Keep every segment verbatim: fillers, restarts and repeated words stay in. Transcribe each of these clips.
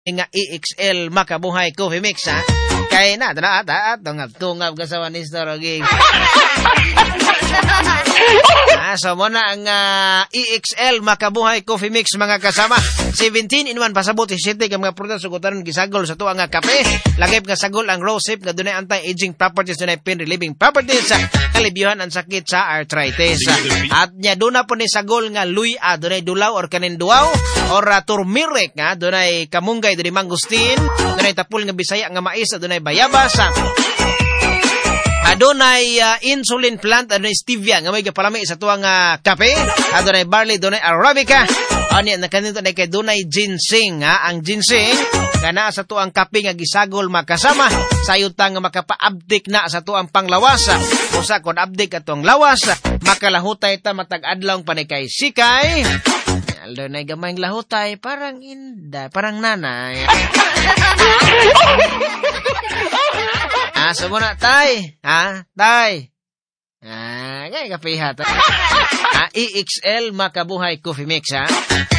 nga E X L Makabuhay Coffee Mix ha. Kay na dala ata tungab-tungab ka sa Minister Oging. Ah, so muna ang uh, E X L Makabuhay Coffee Mix mga kasama. seventeen in one pasabot isite ka mga prutas sugutan gisagol sa tuwa nga kape. Lagip nga sagol ang rosehip nga dunay anti-aging properties, dunay pain relieving properties, kalibyuhan ang sakit sa arthritis. At nya duna po ni sagol nga luya, dunay dulaw or kanin duaw or uh, turmeric nga dunay kamunggay, dunay mangustin, dunay tapul nga bisaya nga mais, dunay bayabas. Adunay uh, insulin plant, adunay stevia nga may gapalami sa tuwang uh, kape, adunay barley, dunay arabica, ani na kanito na kay dunay ginseng ha. Ang ginseng kana sa tuwang kape nga gisagol makasama sayuta nga makapaabdik na sa tuwang panglawas. Usa kon abdik atong lawas, makalahutay ta matag adlaw panay kay sikay. Adunay gamayng lahutay parang inda, parang nanay. Ah, so muna, tay. Ha? Tay. Ah, gaya kapihat. Ah, E X L Makabuhay Coffee Mix, ha?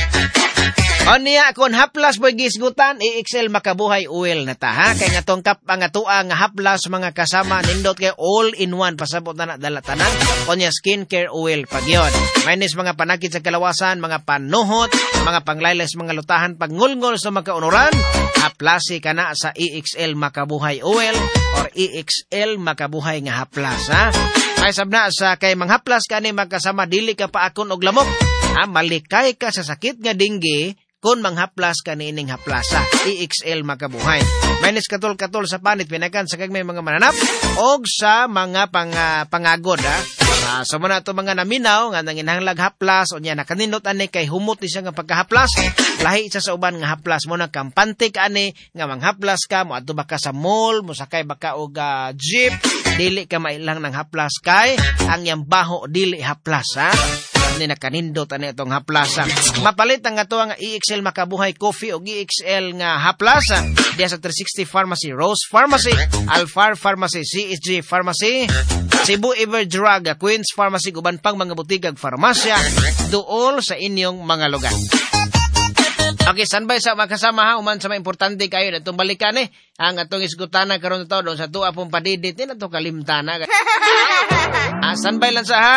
O niya, kung haplas boy gisgutan, E X L Makabuhay Oil na ta, ha? Kaya nga tong kap, ang atua nga haplas mga kasama, nindot kay all in one, pasabot na na dalatanan, o niya skincare oil pag yun. Mainis mga panakit sa kalawasan, mga panuhot, mga panglaylas, mga lutahan, pangulngol sa mga kaunuran, haplasi ka na sa E X L Makabuhay Oil or E X L Makabuhay nga haplas, ha? Ay sabna sa kay manghaplas ka ni magkasama, dili ka pa akon og lamok, ha? Malikay ka sa sakit nga dinggi, kung manghaplas ka ni ining haplasa, E X L Makabuhay. Mainis katol-katol sa panit, pinakan sa kag may mga mananap, og sa mga pang, uh, pangagod, ha? Uh, so muna ito mga naminaw, nga nanginhanglag haplas, o niya nakaninot ani kay humot ni siya nga pagkahaplas, lahi isa sa uban nga haplas mo na kampante ka ani, nga manghaplas ka, mo ato baka sa mall, mo sakay baka og uh, jeep, dili ka mailang ng haplas kay, ang yang baho dili haplas, ha? Ni nakanindot ani itong haplasa. Mapalit ang ato nga E X L Makabuhay Coffee o E X L nga haplasa diya sa three sixty Pharmacy, Rose Pharmacy, Alfar Pharmacy, C S G Pharmacy, Cebu Ever Drug, Queen's Pharmacy, uban pang mga butigag farmasya duol sa inyong mga lugar. Okay, sanbay sa makasama ha, uman sa mga importante kayo na itong balikan eh. Ang atong isgutana karon ito doon sa tuwa pong padidit, na ito kalimtana. Ah, sanbay lang sa ha.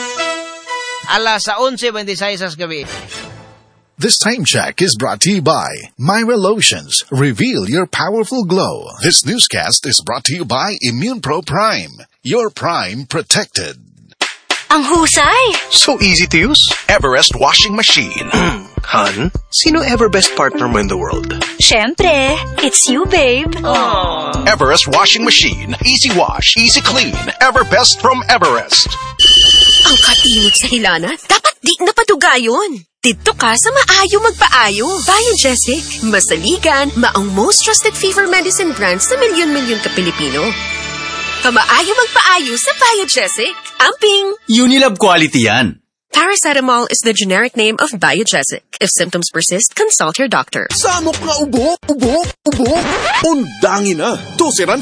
Alas sa eleven twenty-six sa gabi. This time check is brought to you by Myra Lotions. Reveal your powerful glow. This newscast is brought to you by Immune Pro Prime. Your Prime protected. Ang husay! So easy to use. Everest washing machine. Hun, sino ever best partner mo in the world? Syempre, it's you, babe. Aww. Everest washing machine. Easy wash, easy clean. Everbest from Everest. Ang katinot sa hilana, dapat di napadugayon. Dito ka sa maayo magpaayo. Biogesic, masaligan, maong most trusted fever medicine brand sa milyon-milyon ka Pilipino. Pamaayo magpaayo sa Biogesic. Amping! Unilab quality yan. Paracetamol is the generic name of Biogesic. If symptoms persist, consult your doctor. Samok nga ubo, ubo, ubo. Undangin na. Tusiran